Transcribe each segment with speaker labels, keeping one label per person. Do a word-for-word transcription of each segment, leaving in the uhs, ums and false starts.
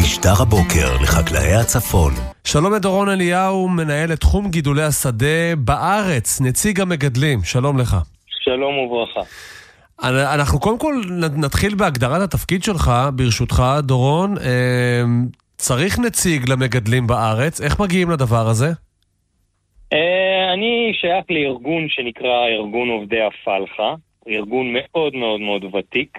Speaker 1: משדר הבוקר לחקלאי הצפון.
Speaker 2: שלום לדורון אליהו, מנהל את תחום גידולי השדה בארץ, נציג המגדלים. שלום לך.
Speaker 3: שלום וברכה.
Speaker 2: אנחנו קודם כל נתחיל בהגדרת התפקיד שלך, ברשותך, דורון. צריך נציג למגדלים בארץ, איך מגיעים לדבר הזה?
Speaker 3: אני שייך לארגון שנקרא ארגון עובדי הפלחה, ארגון מאוד מאוד מאוד ותיק,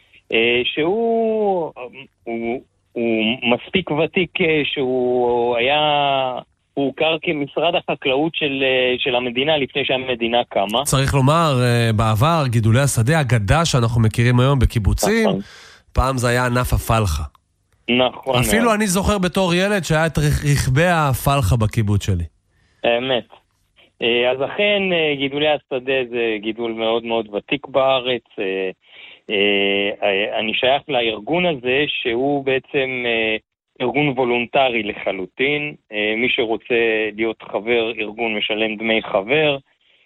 Speaker 3: שהוא הוא, הוא מספיק ותיק שהוא היה, הוא הוכר כמשרד החקלאות של, של המדינה לפני שהמדינה קמה.
Speaker 2: צריך לומר, בעבר גידולי השדה, אגדה שאנחנו מכירים היום בקיבוצים, נכון. פעם זה היה ענף הפלחה.
Speaker 3: נכון.
Speaker 2: אפילו מאוד. אני זוכר בתור ילד שהיה את רכבי הפלחה בקיבוץ שלי.
Speaker 3: האמת. אז אכן גידולי השדה זה גידול מאוד מאוד ותיק בארץ. אני שייך לארגון הזה שהוא בעצם ארגון וולונטרי לחלוטין. מי שרוצה להיות חבר ארגון משלם דמי חבר,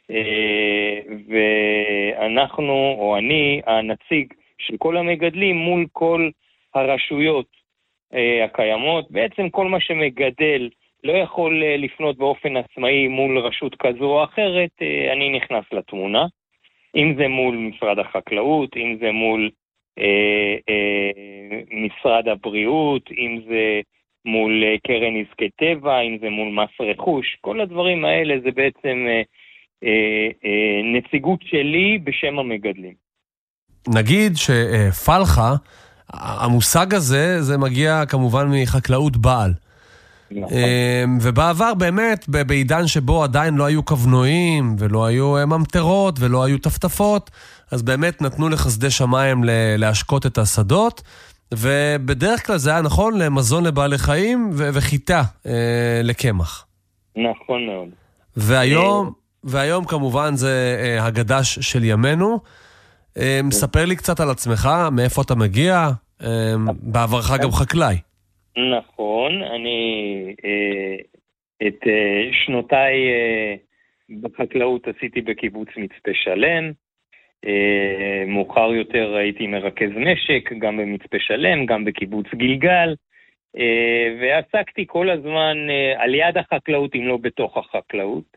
Speaker 3: ואנחנו או אני הנציג של כל המגדלים מול כל הרשויות הקיימות. בעצם כל מה שמגדל לא יכול לפנות באופן עצמאי מול רשות כזו או אחרת, אני נכנס לתמונה. אם זה מול משרד החקלאות, אם זה מול אה, אה, משרד הבריאות, אם זה מול אה, קרן נזקי טבע, אם זה מול מס רכוש, כל הדברים האלה זה בעצם אה, אה, אה, נציגות שלי בשם המגדלים.
Speaker 2: נגיד שפלחה, המושג הזה, זה מגיע כמובן מחקלאות בעל. נכון. ובעבר באמת, בעידן שבו עדיין לא היו כבנועים, ולא היו ממטרות, ולא היו טפטפות, אז באמת נתנו לחסדי שמיים להשקות את השדות, ובדרך כלל זה היה נכון למזון לבעלי חיים, וחיטה לקמח.
Speaker 3: נכון מאוד.
Speaker 2: והיום, והיום כמובן זה הגדש של ימינו. מספר לי קצת על עצמך, מאיפה אתה מגיע, בעברך גם חקלאי.
Speaker 3: נכון, אני אה, את אה, שנותיי אה, בחקלאות עשיתי בקיבוץ מצפה שלם, אה, מאוחר יותר הייתי מרכז משק, גם במצפה שלם, גם בקיבוץ גלגל, אה, ועסקתי כל הזמן אה, על יד החקלאות אם לא בתוך החקלאות.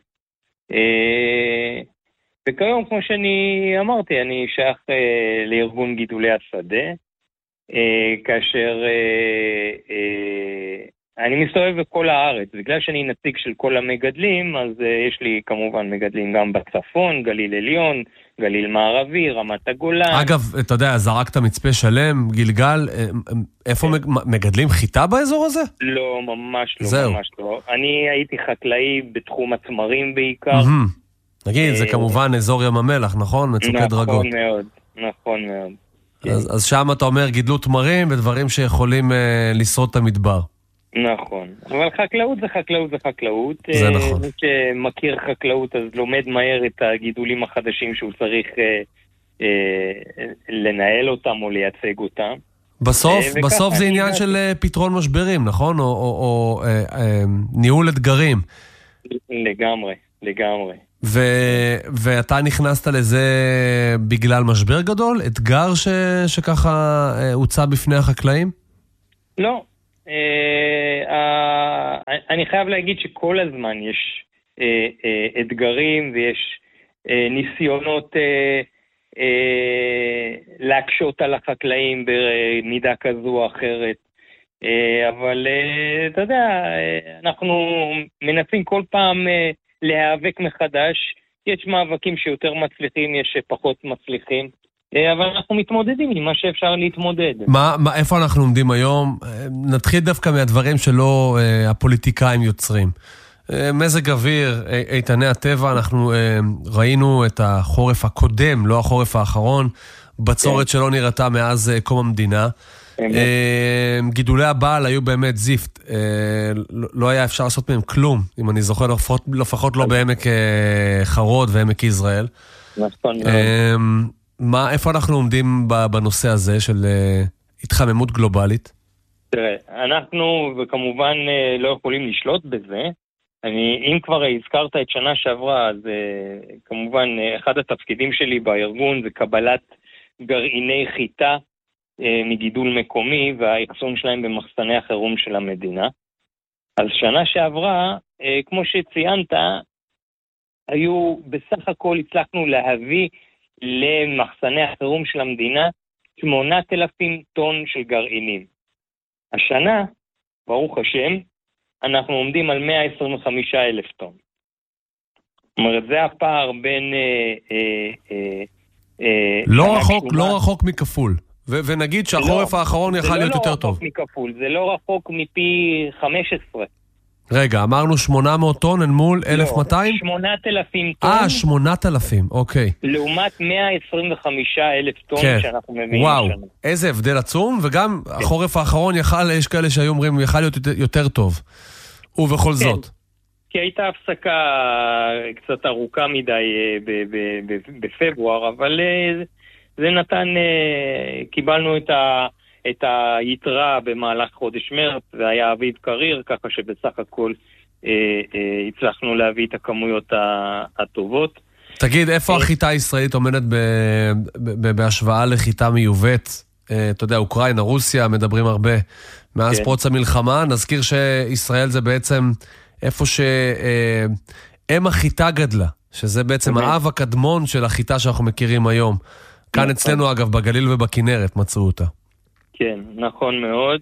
Speaker 3: אה, וכיום כמו שאני אמרתי, אני שייך אה, לארגון גידולי השדה, Uh, כאשר uh, uh, אני מסתובב בכל הארץ, בגלל שאני נציג של כל המגדלים, אז uh, יש לי כמובן מגדלים גם בצפון, גליל עליון, גליל מערבי, רמת הגולן.
Speaker 2: אגב, אתה יודע, זרקת מצפה שלם, גלגל, איפה כן. מגדלים חיטה באזור הזה?
Speaker 3: לא, ממש לא,
Speaker 2: זהו.
Speaker 3: ממש לא. אני הייתי חקלאי בתחום התמרים בעיקר.
Speaker 2: Mm-hmm. נגיד, uh, זה כמובן אזור ים המלח, נכון? מצוקי
Speaker 3: נכון
Speaker 2: דרגות.
Speaker 3: נכון מאוד, נכון מאוד.
Speaker 2: אז, אז שם אתה אומר גידלו תמרים ודברים שיכולים אה, לשרוד את המדבר.
Speaker 3: נכון. אבל חקלאות זה חקלאות זה חקלאות.
Speaker 2: זה נכון.
Speaker 3: מי שמכיר חקלאות אז לומד מהר את הגידולים החדשים שהוא צריך אה, אה, לנהל אותם או לייצג אותם.
Speaker 2: בסוף,
Speaker 3: אה,
Speaker 2: בסוף זה עניין
Speaker 3: אני...
Speaker 2: של אה, פתרון משברים, נכון? או, או, או אה, אה, ניהול אתגרים.
Speaker 3: לגמרי, לגמרי.
Speaker 2: ו... ואתה נכנסת לזה בגלל משבר גדול? אתגר ש... שככה הוצא בפני החקלאים?
Speaker 3: לא. אני חייב להגיד שכל הזמן יש אתגרים ויש ניסיונות להקשות על החקלאים במידה כזו או אחרת. אבל אתה יודע, אנחנו מנסים כל פעם להיאבק מחדש. יש מאבקים שיותר מצליחים, יש שפחות מצליחים, אבל אנחנו מתמודדים עם מה שאפשר להתמודד.
Speaker 2: מה, מה, איפה אנחנו עומדים היום? נתחיל דווקא מהדברים שלא אה, הפוליטיקאים יוצרים. אה, מזג אוויר, אה, איתני הטבע, אנחנו אה, ראינו את החורף הקודם, לא החורף האחרון, בצורת כן. שלא נראתה מאז אה, קום המדינה. גידולי הבעל היו באמת זיפט, לא היה אפשר לעשות מהם כלום, אם אני זוכר, לפחות לא בעמק חרוד ועמק יזרעאל.
Speaker 3: נכון.
Speaker 2: מה, איפה אנחנו עומדים בנושא הזה של התחממות גלובלית?
Speaker 3: תראה, אנחנו וכמובן לא יכולים לשלוט בזה. אני, אם כבר הזכרת את שנה שעברה, אז כמובן אחד התפקידים שלי בארגון זה קבלת גרעיני חיטה מגידול מקומי והאחסון שלהם במחסני החירום של המדינה. אז שנה שעברה, כמו שציינת, היו בסך הכל הצלחנו להביא למחסני החירום של המדינה שמונת אלפים טון של גרעינים. השנה, ברוך השם, אנחנו עומדים על מאה עשרים וחמישה אלף טון. זאת אומרת, זה הפער בין... אה, אה, אה, אה,
Speaker 2: לא רחוק, לא רחוק מכפול. ו- ונגיד שהחורף לא, האחרון יכל להיות יותר טוב.
Speaker 3: זה לא רחוק מכפול, זה לא רחוק מפי חמש עשרה.
Speaker 2: רגע, אמרנו שמונה מאות טון אל מול אלף ומאתיים?
Speaker 3: לא, שמונת אלפים טון.
Speaker 2: אה, שמונת אלפים, אוקיי.
Speaker 3: לעומת מאה עשרים וחמישה אלף טון כן. שאנחנו מביאים.
Speaker 2: וואו,
Speaker 3: שנה.
Speaker 2: איזה הבדל עצום, וגם כן. החורף האחרון יכל, יש כאלה שהיו אומרים, יכל להיות יותר, יותר טוב. ובכל כן. זאת.
Speaker 3: כי הייתה הפסקה קצת ארוכה מדי ב- ב- ב- בפברואר, אבל זה נתן, קיבלנו את ה... את היתרה במהלך חודש מרץ, והיה אביב קריר, ככה שבסך הכל אה, אה, הצלחנו להביא את הכמויות הטובות.
Speaker 2: תגיד, איפה החיטה הישראלית עומדת ב, ב, ב, בהשוואה לחיטה מיובאת? אה, אתה יודע, אוקראינה, רוסיה, מדברים הרבה. מאז כן. פרוץ המלחמה, נזכיר שישראל זה בעצם איפה שאם החיטה גדלה, שזה בעצם okay. האב הקדמון של החיטה שאנחנו מכירים היום. כאן אצלנו, אגב, בגליל ובכנרת מצאו אותה.
Speaker 3: כן, נכון מאוד.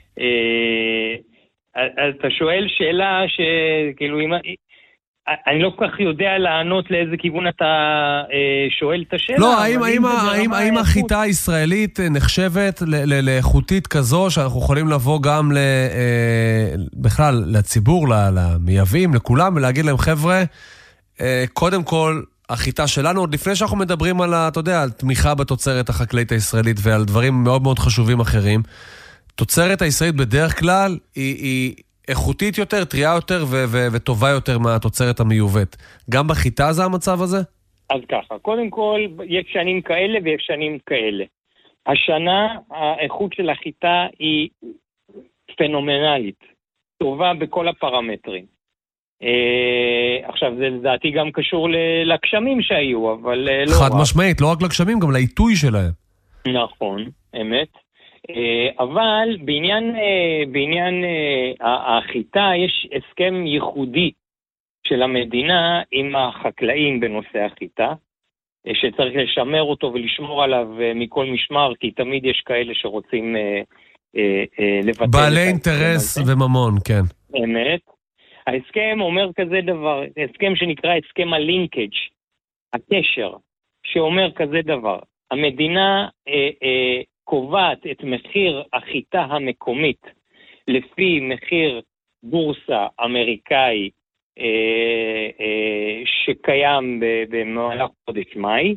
Speaker 3: אתה שואל שאלה שכאילו, אני לא כל כך יודע לענות לאיזה כיוון אתה שואל את השאלה.
Speaker 2: לא, האם החיטה הישראלית נחשבת לאיכותית כזו, שאנחנו יכולים לבוא גם בכלל לציבור, למייבים, לכולם, ולהגיד להם, חבר'ה, קודם כל, החיטה שלנו, עוד לפני שאנחנו מדברים על, אתה יודע, על תמיכה בתוצרת החקלאית הישראלית ועל דברים מאוד מאוד חשובים אחרים, תוצרת הישראלית בדרך כלל היא, היא איכותית יותר, טריה יותר ו- ו- וטובה יותר מהתוצרת המיובאת. גם בחיטה זה המצב הזה?
Speaker 3: אז ככה, קודם כל, יש שנים כאלה ויש שנים כאלה. השנה, האיכות של החיטה היא פנומנלית, טובה בכל הפרמטרים. Uh, עכשיו זה לדעתי גם קשור לגשמים שהיו, אבל uh, לא
Speaker 2: חד רק. משמעית, לא רק לגשמים, גם לעיתוי שלהם.
Speaker 3: נכון, אמת. Uh, אבל בעניין, uh, בעניין uh, החיטה יש הסכם ייחודי של המדינה עם החקלאים בנושא החיטה, uh, שצריך לשמר אותו ולשמור עליו uh, מכל משמר, כי תמיד יש כאלה שרוצים uh, uh, uh, לבטל.
Speaker 2: בעלי אינטרס וממון, כן.
Speaker 3: אמת. ההסכם אומר כזה דבר, הסכם שנקרא הסכם הלינקג', הקשר, שאומר כזה דבר, המדינה אה, אה, קובעת את מחיר החיטה המקומית לפי מחיר בורסה אמריקאי אה, אה, שקיים במהלך חודש מאי,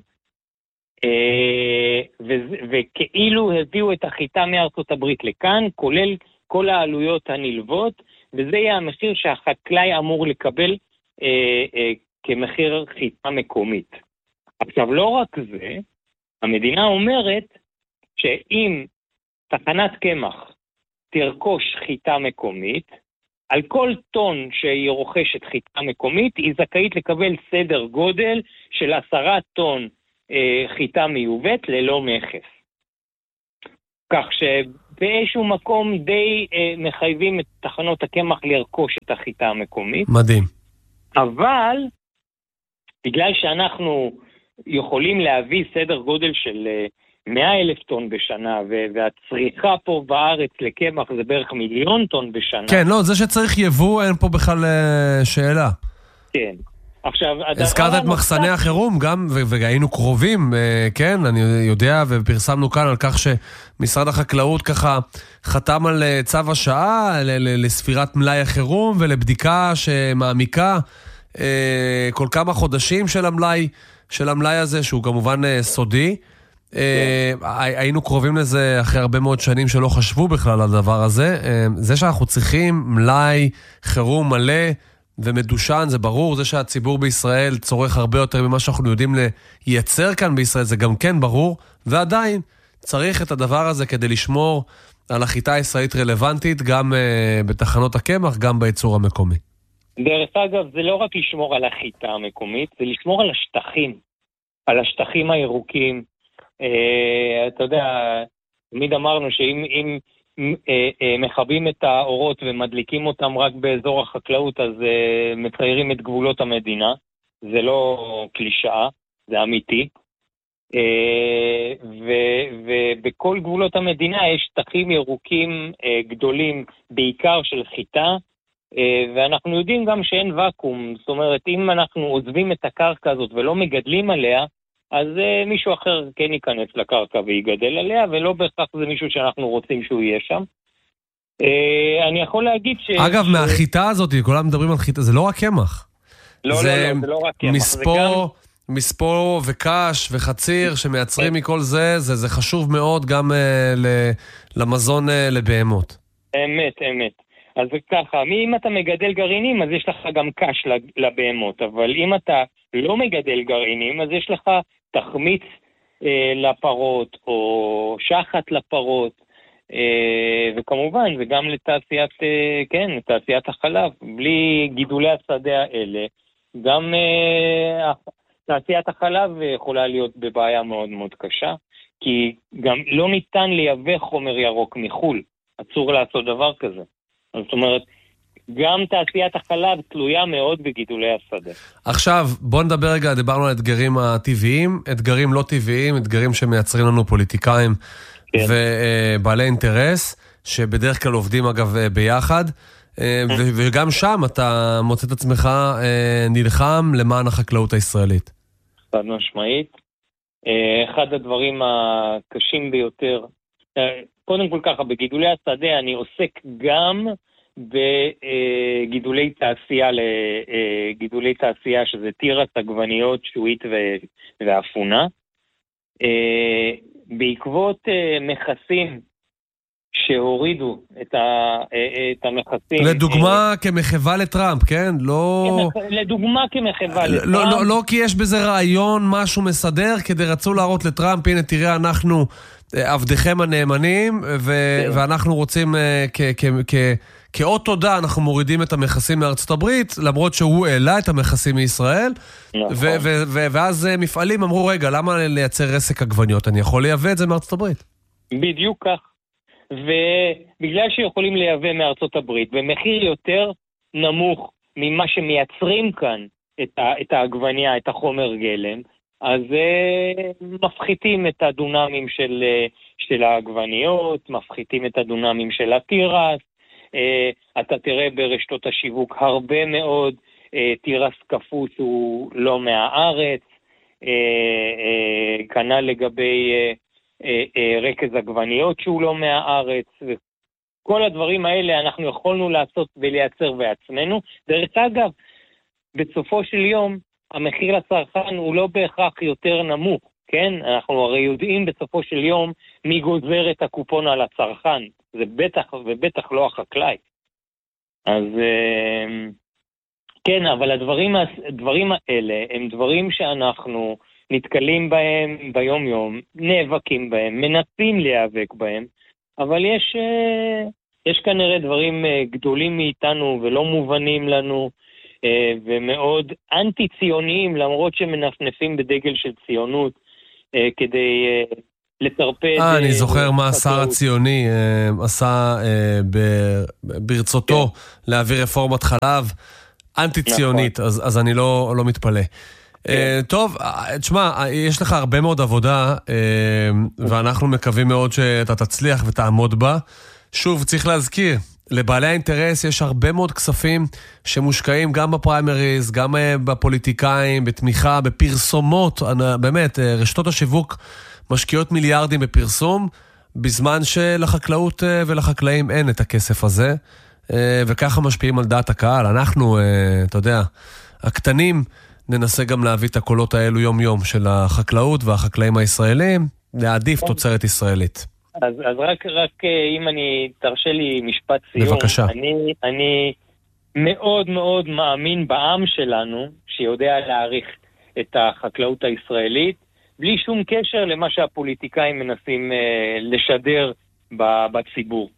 Speaker 3: אה, ו- וכאילו הביאו את החיטה מארצות הברית לכאן, כולל כל העלויות הנלוות, וזה יהיה המחיר שהחקלאי אמור לקבל אה, אה, כמחיר חיטה מקומית. עכשיו, לא רק זה, המדינה אומרת שאם תחנת קמח תרכוש חיטה מקומית, על כל טון שהיא רוכשת חיטה מקומית, היא זכאית לקבל סדר גודל של עשרה טון אה, חיטה מיובאת ללא מכס. כך שבאיזשהו מקום די אה, מחייבים את תחנות הקמח לרכוש את החיטה המקומית.
Speaker 2: מדהים.
Speaker 3: אבל, בגלל שאנחנו יכולים להביא סדר גודל של אה, מאה אלף טון בשנה, והצריכה פה בארץ לקמח זה בערך מיליון טון בשנה.
Speaker 2: כן, לא, זה שצריך יבוא, אין פה בכלל שאלה.
Speaker 3: כן. עכשיו,
Speaker 2: הזכרת את מחסני החירום גם, והיינו קרובים, כן, אני יודע, ופרסמנו כאן על כך שמשרד החקלאות ככה חתם על צו השעה לספירת מלאי החירום ולבדיקה שמעמיקה כל כמה חודשים של המלאי, של המלאי הזה, שהוא כמובן סודי. היינו קרובים לזה אחרי הרבה מאוד שנים שלא חשבו בכלל על הדבר הזה. זה שאנחנו צריכים מלאי חירום מלא ומדושן, זה ברור. זה שהציבור בישראל צורך הרבה יותר ממה שאנחנו יודעים לייצר כאן בישראל, זה גם כן ברור. ועדיין צריך את הדבר הזה כדי לשמור על החיטה הישראלית רלוונטית, גם בתחנות הקמח, גם בייצור המקומי.
Speaker 3: דרך אגב, זה לא רק לשמור על החיטה המקומית, זה לשמור על השטחים, על השטחים הירוקים. Uh, אתה יודע, תמיד אמרנו שאם אם, אה, אה, מחבים את האורות ומדליקים אותם רק באזור החקלאות, אז אה, מציירים את גבולות המדינה. זה לא קלישאה, זה אמיתי. ובכל גבולות המדינה יש שטחים ירוקים גדולים, בעיקר של חיטה, ואנחנו יודעים גם שאין וקום. זאת אומרת, אם אנחנו עוזבים את הקרקע הזאת ולא מגדלים עליה, אז מישהו אחר כן ייכנס לקרקע ויגדל עליה, ולא בהכרח זה מישהו שאנחנו רוצים שהוא יהיה שם. אני יכול להגיד ש...
Speaker 2: אגב, מהחיטה הזאת, כולם מדברים על חיטה, זה לא רק קמח.
Speaker 3: לא, לא, לא, זה לא רק קמח.
Speaker 2: מספור... מספור וקש וחציר שמייצרים מכל זה, זה, זה חשוב מאוד גם uh, ל, למזון uh, לבהמות.
Speaker 3: אמת, אמת. אז ככה, אם אתה מגדל גרעינים, אז יש לך גם קש לבהמות, אבל אם אתה לא מגדל גרעינים, אז יש לך תחמיץ אה, לפרות, או שחת לפרות, אה, וכמובן, זה גם לתעשיית, אה, כן, לתעשיית החלב. בלי גידולי השדה האלה, גם... אה, תעשיית החלב יכולה להיות בבעיה מאוד מאוד קשה, כי גם לא ניתן לייבא חומר ירוק מחול, אסור לעשות דבר כזה. זאת אומרת, גם תעשיית החלב תלויה מאוד בגידולי השדה.
Speaker 2: עכשיו, בוא נדבר רגע, דיברנו על אתגרים הטבעיים, אתגרים לא טבעיים, אתגרים שמייצרים לנו פוליטיקאים כן. ובעלי אינטרס, שבדרך כלל עובדים אגב ביחד, וגם שם אתה מוצא את עצמך נלחם למען החקלאות הישראלית.
Speaker 3: חד משמעית. אחד הדברים הקשים ביותר, קודם כל ככה, בגידולי השדה אני עוסק גם בגידולי תעשייה, גידולי תעשייה שזה תירס, עגבניות, שועית ואפונה. בעקבות מכסים שהורידו את, ה, את המכסים.
Speaker 2: לדוגמה כמחווה לטראמפ, כן? לא...
Speaker 3: לדוגמה כמחווה לטראמפ.
Speaker 2: לא, לא, לא כי יש בזה רעיון משהו מסדר, כדי רצו להראות לטראמפ, הנה תראה אנחנו עבדיכם הנאמנים, ו, ואנחנו רוצים כ, כ, כ, כאות תודה, אנחנו מורידים את המכסים מארצות הברית, למרות שהוא העלה את המכסים מישראל, נכון. ו, ו, ו, ואז מפעלים אמרו, רגע, למה לייצר רסק עגבניות? אני יכול לייבא את זה מארצות הברית.
Speaker 3: בדיוק כך. ובגלל שיכולים לייבא מארצות הברית במחיר יותר נמוך ממה שמייצרים כאן את, ה, את העגבניה, את החומר גלם, אז uh, מפחיתים את הדונמים של, uh, של העגבניות, מפחיתים את הדונמים של התירס, uh, אתה תראה ברשתות השיווק הרבה מאוד uh, תירס קפוא שהוא לא מהארץ, uh, uh, כנ"ל לגבי... Uh, רכז עגבניות שהוא לא מהארץ, וכל הדברים האלה אנחנו יכולנו לעשות ולייצר בעצמנו. דרך אגב, בסופו של יום, המחיר לצרכן הוא לא בהכרח יותר נמוך, כן? אנחנו הרי יודעים בסופו של יום מי גוזר את הקופון על הצרכן, זה בטח ובטח לא החקלאי. אז כן, אבל הדברים, הדברים האלה הם דברים שאנחנו נתקלים בהם ביום יום, נאבקים בהם, מנסים להיאבק בהם, אבל יש, יש כנראה דברים גדולים מאיתנו ולא מובנים לנו, ומאוד אנטי-ציוניים, למרות שמנפנפים בדגל של ציונות, כדי לטרפד...
Speaker 2: אה, אני זוכר מה השר הציוני עשה ברצותו להעביר רפורמת חלב, אנטי-ציונית, אז, אז אני לא, לא מתפלא. Uh, טוב, תשמע, יש לך הרבה מאוד עבודה, uh, ואנחנו מקווים מאוד שאתה תצליח ותעמוד בה. שוב, צריך להזכיר, לבעלי האינטרס יש הרבה מאוד כספים שמושקעים גם בפריימריז, גם uh, בפוליטיקאים, בתמיכה, בפרסומות. באמת, uh, רשתות השיווק משקיעות מיליארדים בפרסום, בזמן שלחקלאות uh, ולחקלאים אין את הכסף הזה, uh, וככה משפיעים על דעת הקהל. אנחנו, uh, אתה יודע, הקטנים, ננסה גם להביא את הקולות האלו יום-יום של החקלאות והחקלאים הישראלים, להעדיף תוצרת ישראלית.
Speaker 3: אז, אז רק, רק אם אני, תרשה לי משפט סיום.
Speaker 2: בבקשה.
Speaker 3: אני, אני מאוד מאוד מאמין בעם שלנו, שיודע להעריך את החקלאות הישראלית, בלי שום קשר למה שהפוליטיקאים מנסים אה, לשדר בציבור.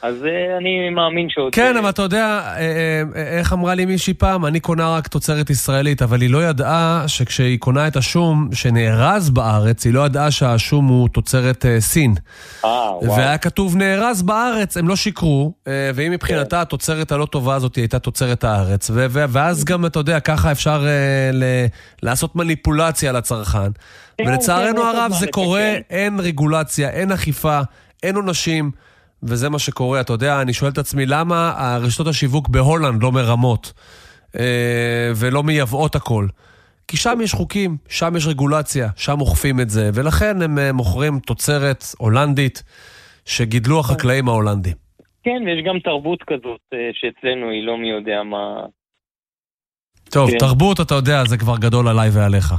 Speaker 3: אז אני מאמין שעוד...
Speaker 2: כן, אבל אתה יודע, איך אמרה לי מישהי פעם, אני קונה רק תוצרת ישראלית, אבל היא לא ידעה שכשהיא קונה את השום שנארז בארץ, היא לא ידעה שהשום הוא תוצרת סין. והיה כתוב נארז בארץ, הם לא שיקרו, ואם מבחינתה התוצרת הלא טובה הזאת הייתה תוצרת הארץ, ואז גם, אתה יודע, ככה אפשר לעשות מניפולציה לצרכן. ולצערנו הרב זה קורה, אין רגולציה, אין אכיפה, אין עונשים, וזה מה שקורה. אתה יודע, אני שואל את עצמי, למה הרשתות השיווק בהולנד לא מרמות ולא מייבאות הכל? כי שם יש חוקים, שם יש רגולציה, שם מוכפים את זה, ולכן הם מוכרים תוצרת הולנדית שגידלו החקלאים ההולנדים.
Speaker 3: כן, ויש גם תרבות כזאת שאצלנו היא לא מי יודע מה...
Speaker 2: טוב, תרבות, אתה יודע, זה כבר גדול עליי ועליך.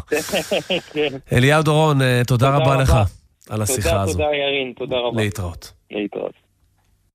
Speaker 2: אליהו דורון, תודה רבה לך על השיחה הזו.
Speaker 3: תודה, תודה ירין, תודה רבה.
Speaker 2: להתראות.
Speaker 3: להתראות.